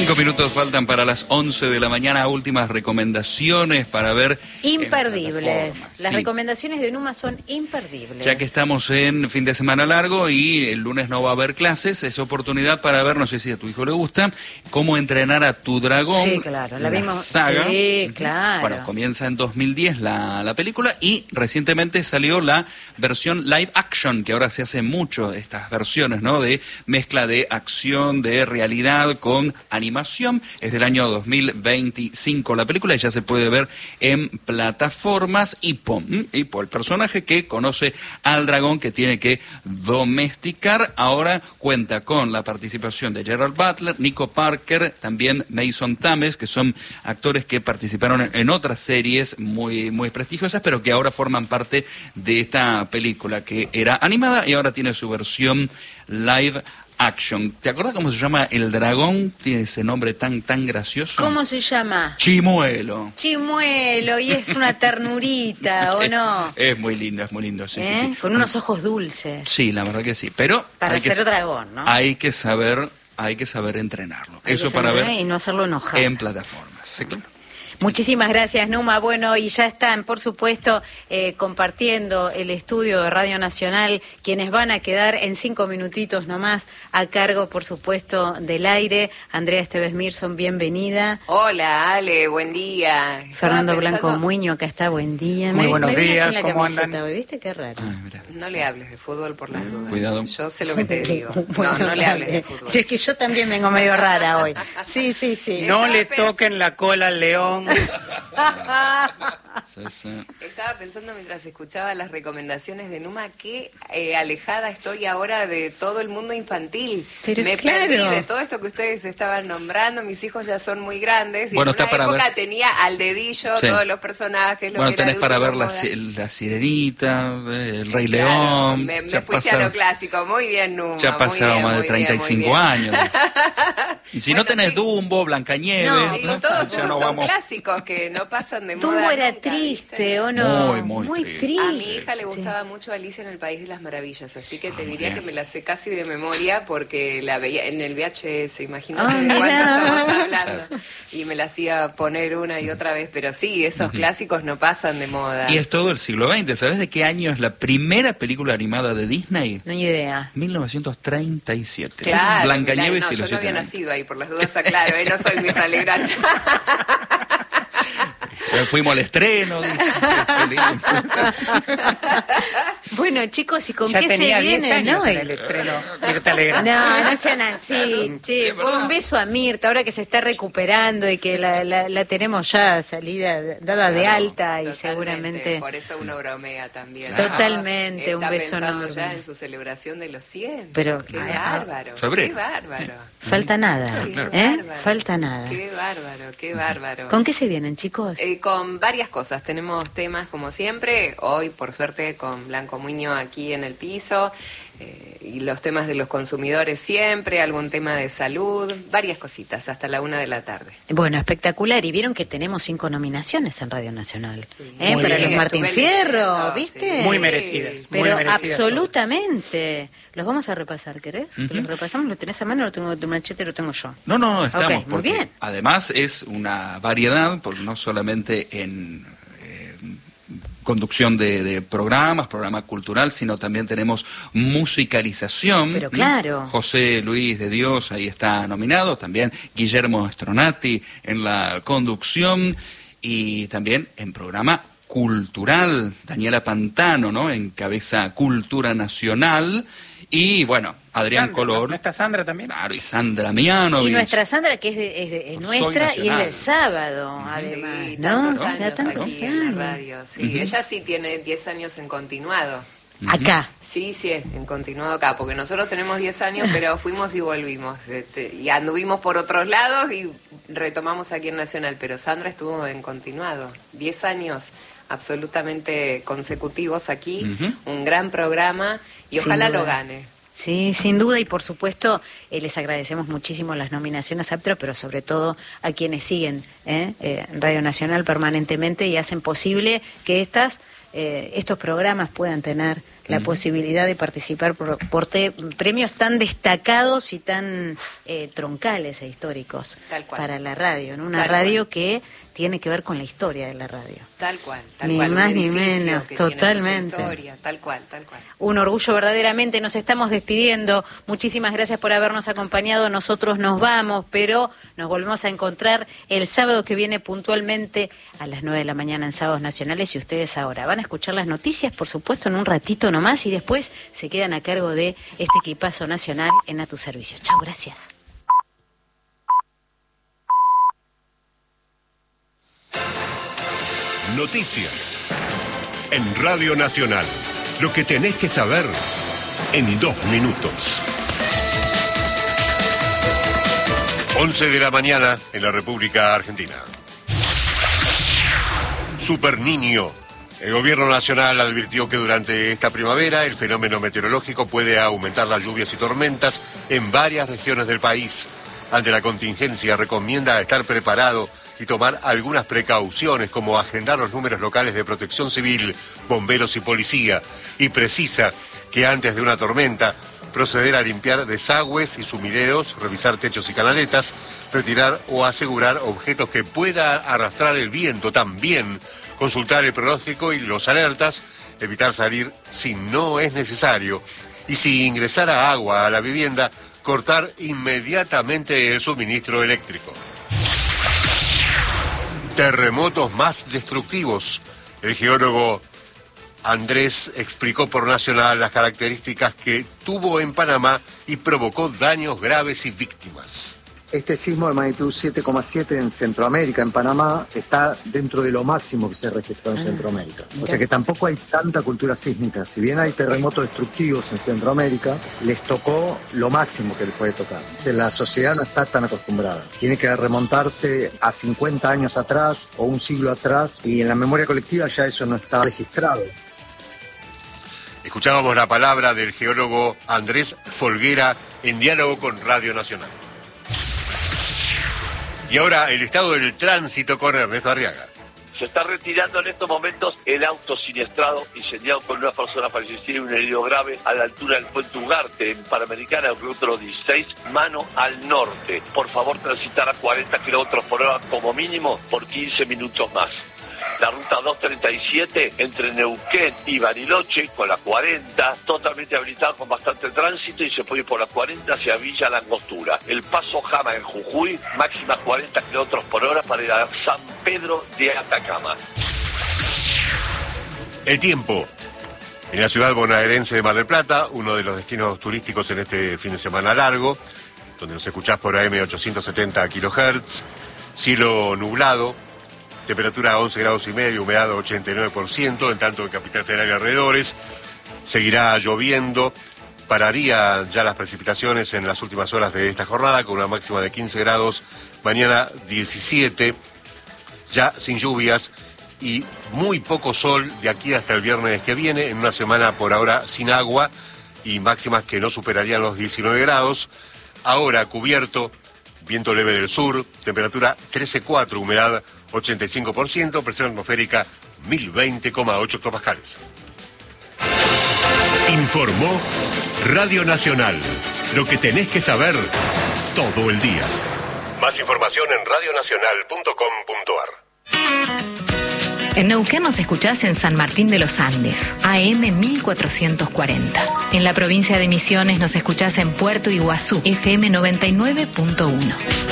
5 minutos faltan para las 11 de la mañana. Últimas recomendaciones para ver. Imperdibles. Las sí. recomendaciones de Numa son imperdibles. Ya que estamos en fin de semana largo y el lunes no va a haber clases, es oportunidad para ver, no sé si a tu hijo le gusta, Cómo entrenar a tu dragón. Sí, claro, la vimos. Saga. Sí, claro. Bueno, comienza en 2010 la película y recientemente salió la versión live action, que ahora se hace mucho estas versiones, ¿no? De mezcla de acción, de realidad con animación. Es del año 2025 la película y ya se puede ver en plataformas. Hippo, el personaje que conoce al dragón que tiene que domesticar, ahora cuenta con la participación de Gerard Butler, Nico Parker, también Mason Thames, que son actores que participaron en otras series muy, muy prestigiosas, pero que ahora forman parte de esta película que era animada y ahora tiene su versión live action. ¿Te acuerdas cómo se llama el dragón? Tiene ese nombre tan gracioso. ¿Cómo se llama? Chimuelo. Chimuelo, y es una ternurita, ¿o no? Es muy lindo, sí, sí. Con unos ojos dulces. Sí, la verdad que sí, pero para ser dragón, ¿no? Hay que saber entrenarlo. Eso para ver y no hacerlo enojar. En plataformas. Sí, claro. Muchísimas gracias, Numa. Bueno, y ya están, por supuesto, compartiendo el estudio de Radio Nacional, quienes van a quedar en 5 minutitos nomás a cargo, por supuesto, del aire. Andrea Esteves Mirson, bienvenida. Hola, Ale, buen día. Fernando Blanco Muño, acá está, buen día. Muy buenos días, ¿cómo andan? Hoy, ¿viste? Qué raro. No le hables de fútbol por las dudas. Cuidado. Yo sé lo que te digo. Bueno, no le hables de fútbol. Es que yo también vengo medio rara hoy. Sí. No le toquen la cola al león. Estaba pensando mientras escuchaba las recomendaciones de Numa qué alejada estoy ahora de todo el mundo infantil. Pero me perdí de todo esto que ustedes estaban nombrando. Mis hijos ya son muy grandes y bueno, en una para época ver. tenía al dedillo todos los personajes. Bueno, tenés para ver la Sirenita, el Rey León. Me fuiste a lo clásico. Muy bien, Numa. Ya ha pasado más de 35 años. Y si no tenés Dumbo, Blancanieves, no, todos esos son clásicos que no pasan de moda. Dumbo era nunca, triste, ¿o no? Muy triste. A mi hija le gustaba mucho Alicia en el País de las Maravillas, así que te diría que me la sé casi de memoria porque la veía en el VHS, imagínate de cuánto estamos hablando. Claro. Y me la hacía poner una y otra vez, pero sí, esos clásicos no pasan de moda. Y es todo el siglo XX. ¿Sabes de qué año es la primera película animada de Disney? No hay idea. 1937. Claro, Blancanieves y los yo no Siete había Años. nacido ahí, por las dudas aclaro, no soy Mirta Legrand. Fuimos al estreno. Bueno, chicos, ¿y con ya qué se viene? ¿No? El estreno, Mirta Legrand. No sean así, che. Por un beso a Mirta, ahora que se está recuperando y que la tenemos ya salida, dada de alta y seguramente. Por eso uno bromea también. Totalmente, un beso enorme. enorme. Ya en su celebración de los 100. Pero qué bárbaro. Febrero. Qué bárbaro. Falta nada, Falta nada. Qué bárbaro. ¿Con qué se vienen, chicos? Con varias cosas. Tenemos temas como siempre. Hoy, por suerte, con Blanco Muño aquí en el piso. Y los temas de los consumidores siempre, algún tema de salud, varias cositas, hasta la 1 de la tarde. Bueno, espectacular. Y vieron que tenemos 5 nominaciones en Radio Nacional. Sí. Para bien. los Martín Fierro, Sí. ¿viste? Muy merecidas. Pero muy merecidas absolutamente. Los vamos a repasar, ¿querés? Los repasamos, lo tenés a mano, lo tengo de machete, lo tengo yo. No, estamos. Ok, muy bien. Además es una variedad, porque no solamente en conducción de programa cultural, sino también tenemos musicalización. Pero claro. José Luis de Dios ahí está nominado, también Guillermo Stronati en la conducción y también en programa cultural, Daniela Pantano, ¿no? Encabeza Cultura Nacional y bueno, Adrián Sandra, Color. ¿No está Sandra también? Claro, y Sandra Mianovich. Y nuestra Sandra, que es nuestra y es del sábado, además, Sí, ¿no? tantos años Tantos aquí años. en la radio. Sí, ella sí tiene 10 años en continuado. Acá. Sí, en continuado acá, porque nosotros tenemos 10 años, pero fuimos y volvimos. Y anduvimos por otros lados y retomamos aquí en Nacional, pero Sandra estuvo en continuado. 10 años absolutamente consecutivos aquí, un gran programa y ojalá lo gane. Sí, sin duda, y por supuesto les agradecemos muchísimo las nominaciones aptas, pero sobre todo a quienes siguen Radio Nacional permanentemente y hacen posible que estos programas puedan tener la posibilidad de participar por premios tan destacados y tan troncales e históricos para la radio, ¿no? Una radio que tiene que ver con la historia de la radio. Tal cual. Ni más ni menos, totalmente. Tal cual. Un orgullo verdaderamente. Nos estamos despidiendo. Muchísimas gracias por habernos acompañado. Nosotros nos vamos, pero nos volvemos a encontrar el sábado que viene puntualmente a las 9 de la mañana en Sábados Nacionales. Y ustedes ahora van a escuchar las noticias, por supuesto, en un ratito nomás, y después se quedan a cargo de este equipazo nacional en A Tu Servicio. Chao, gracias. Noticias en Radio Nacional. Lo que tenés que saber en 2 minutos. 11 de la mañana en la República Argentina. Super Niño. El gobierno nacional advirtió que durante esta primavera el fenómeno meteorológico puede aumentar las lluvias y tormentas en varias regiones del país. Ante la contingencia recomienda estar preparado y tomar algunas precauciones, como agendar los números locales de protección civil, bomberos y policía, y precisa que antes de una tormenta proceder a limpiar desagües y sumideros, revisar techos y canaletas, retirar o asegurar objetos que pueda arrastrar el viento, también consultar el pronóstico y los alertas, evitar salir si no es necesario, y si ingresara agua a la vivienda, cortar inmediatamente el suministro eléctrico. Terremotos más destructivos. El geólogo Andrés explicó por Nacional las características que tuvo en Panamá y provocó daños graves y víctimas. Este sismo de magnitud 7,7 en Centroamérica, en Panamá, está dentro de lo máximo que se registró en Centroamérica. O sea que tampoco hay tanta cultura sísmica. Si bien hay terremotos destructivos en Centroamérica, les tocó lo máximo que les puede tocar. O sea, la sociedad no está tan acostumbrada. Tiene que remontarse a 50 años atrás o un siglo atrás, y en la memoria colectiva ya eso no está registrado. Escuchábamos la palabra del geólogo Andrés Folguera en diálogo con Radio Nacional. Y ahora el estado del tránsito con Ernesto Arriaga. Se está retirando en estos momentos el auto siniestrado incendiado con una persona fallecida y un herido grave a la altura del puente Ugarte, en Panamericana, kilómetro 16, mano al norte. Por favor, transitar a 40 kilómetros por hora como mínimo por 15 minutos más. La ruta 237 entre Neuquén y Bariloche con la 40, totalmente habilitada con bastante tránsito, y se puede ir por la 40 hacia Villa La Angostura. El Paso Jama en Jujuy, máxima 40 kilómetros por hora para ir a San Pedro de Atacama. El tiempo. En la ciudad bonaerense de Mar del Plata, uno de los destinos turísticos en este fin de semana largo, donde nos escuchás por AM 870 kHz, cielo nublado, temperatura 11 grados y medio, humedad 89%, en tanto en Capital Federal y alrededores. Seguirá lloviendo, pararía ya las precipitaciones en las últimas horas de esta jornada, con una máxima de 15 grados, mañana 17, ya sin lluvias y muy poco sol de aquí hasta el viernes que viene, en una semana por ahora sin agua y máximas que no superarían los 19 grados. Ahora cubierto, viento leve del sur, temperatura 13,4, humedad 85%, presión atmosférica 1020,8 hectopascales. Informó Radio Nacional. Lo que tenés que saber todo el día. Más información en radionacional.com.ar. En Neuquén nos escuchás en San Martín de los Andes, AM 1440. En la provincia de Misiones nos escuchás en Puerto Iguazú, FM 99.1.